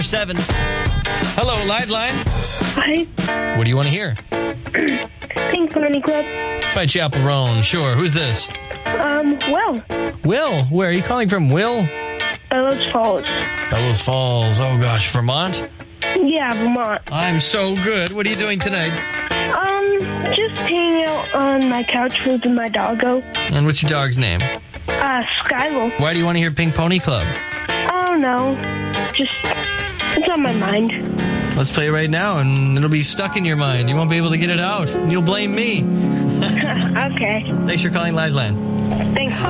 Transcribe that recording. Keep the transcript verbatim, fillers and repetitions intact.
seven. Hello, Liveline. Hi. What do you want to hear? Pink Pony Club. By Chapel Roan. Sure. Who's this? Um, Will. Will. Where are you calling from, Will? Bellows Falls. Bellows Falls. Oh, gosh. Vermont? Yeah, Vermont. I'm so good. What are you doing tonight? Um, just hanging out on my couch with my doggo. And what's your dog's name? Uh, Skylo. Why do you want to hear Pink Pony Club? Oh, no. Just, it's on my mind. Let's play it right now, and it'll be stuck in your mind. You won't be able to get it out, and you'll blame me. Okay. Thanks for calling Liveline. Thanks.